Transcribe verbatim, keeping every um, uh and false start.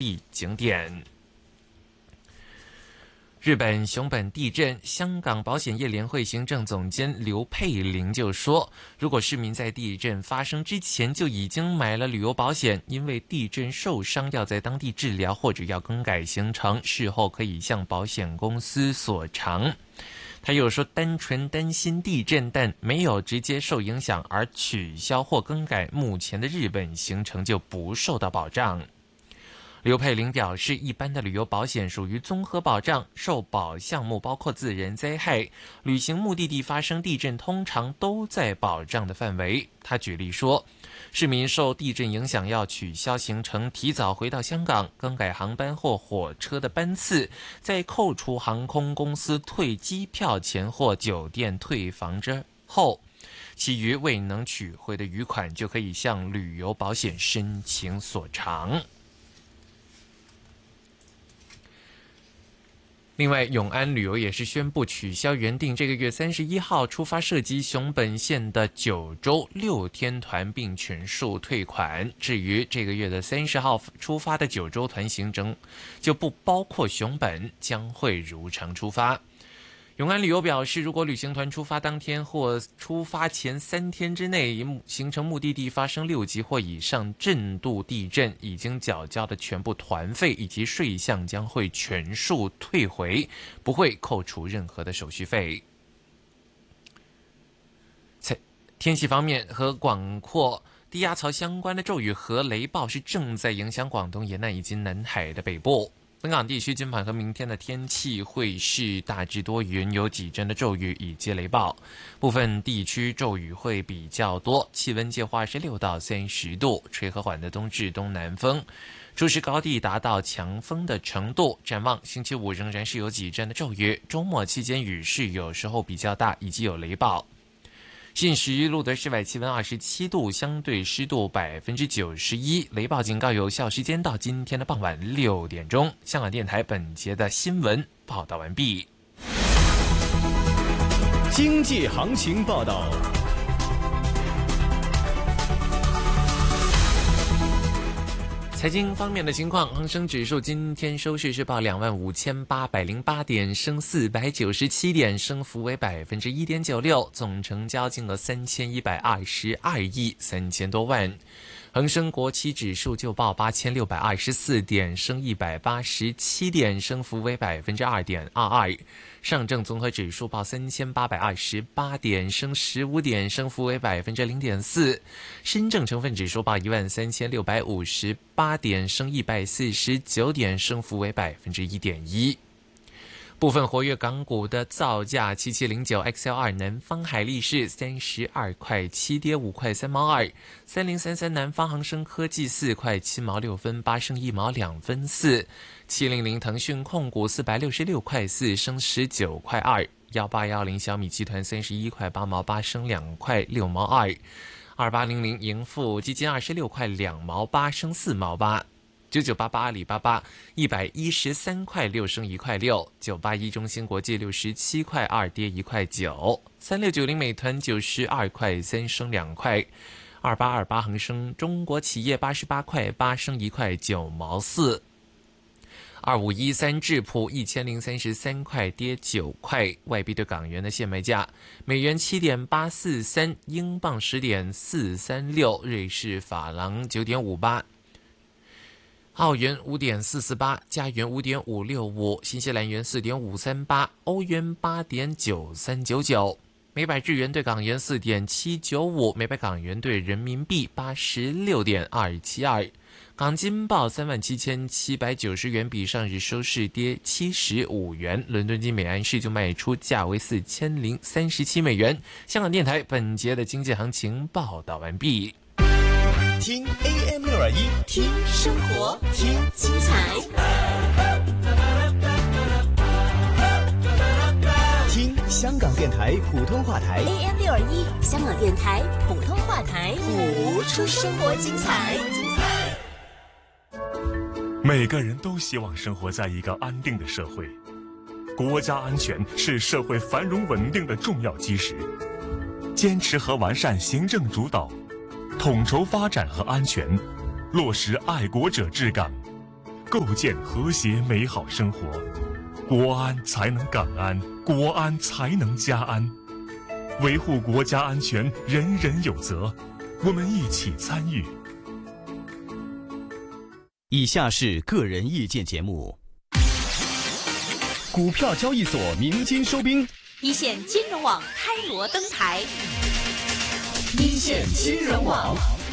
地景点。日本熊本地震，香港保险业联会行政总监刘佩玲就说，如果市民在地震发生之前就已经买了旅游保险，因为地震受伤要在当地治疗或者要更改行程，事后可以向保险公司索偿。他又说，单纯担心地震但没有直接受影响而取消或更改目前的日本行程就不受到保障。刘佩玲表示，一般的旅游保险属于综合保障，受保项目包括自然灾害、旅行目的地发生地震，通常都在保障的范围。他举例说，市民受地震影响要取消行程，提早回到香港，更改航班或火车的班次，在扣除航空公司退机票钱或酒店退房之后，其余未能取回的余款就可以向旅游保险申请索偿。另外，永安旅游也是宣布取消原定这个月三十一号出发涉及熊本县的九州六天团，并全数退款。至于这个月的三十号出发的九州团行程就不包括熊本，将会如常出发。永安旅游表示，如果旅行团出发当天或出发前三天之内，行程目的地发生六级或以上震度地震，已经缴交的全部团费以及税项将会全数退回，不会扣除任何的手续费。天气方面，和广阔低压槽相关的骤雨和雷暴是正在影响广东沿岸以及南海的北部。本港地区今晚和明天的天气会是大致多云，有几阵的骤雨以及雷暴，部分地区骤雨会比较多，气温介乎二十六到三十度，吹和缓的东至东南风，初时高地达到强风的程度。展望星期五仍然是有几阵的骤雨，周末期间雨势有时候比较大，以及有雷暴。现时录得室外气温二十七度，相对湿度百分之九十一，雷暴警告有效时间到今天的傍晚六点钟。香港电台本节的新闻报道完毕。 经济行情报道。 财经方面的情况，恒生指数今天收市是报两万五千八百零八点，升四百九十七点，升幅为百分之一点九六，总成交金额三千一百二十二亿三千多万。恒生国企指数就报八千六百二十四点，升一百八十七点，升幅为百分之二点二二。上证综合指数报三千八百二十八点，升十五点，升幅为百分之零点四。深证成分指数报一万三千六百五十八点，升一百四十九点，升幅为百分之一点一。部分活跃港股的造价：七七零九 X L 二南方海力士三十二块七跌五块三毛二，三零三三南方恒生科技四块七毛六分八升一毛两分四，七零零腾讯控股四百六十六块四升十九块二，幺八幺零小米集团三十一块八毛八升两块六毛二，二八零零盈富基金二十六块两毛八升四毛八。九九八八阿里巴巴一百一十三块六升一块六，九八一中芯国际六十七块二跌一块九，三六九零美团九十二块三升两块，二八二八恒生中国企业八十八块八升一块九毛四，二五一三智普一千零三十三块跌九块。外币对港元的现卖价：美元七点八四三，英镑十点四三六，瑞士法郎九点五八。澳元五点四四八，加元五点五六五，新西兰元四点五三八，欧元八点九三九九，每百日元对港元四点七九五，每百港元对人民币八十六点二七二。港金报三万七千七百九十元，比上日收市跌七十五元。伦敦金每安士就卖出价为四千零三十七美元。香港电台本节的经济行情报道完毕。 听 A M 六二一， 听生活， 听精彩， 听香港电台普通话台 A M 六二一，香港电台普通话台， 谱出生活精彩。 每个人都希望生活在一个安定的社会，国家安全是社会繁荣稳定的重要基石。坚持和完善行政主导，统筹发展和安全，落实爱国者治港， 构建和谐美好生活。国安才能港安，国安才能家安。维护国家安全，人人有责，我们一起参与。 以下是个人意见节目。股票交易所鸣金收兵， 一线金融网开锣登台， 一线金融网。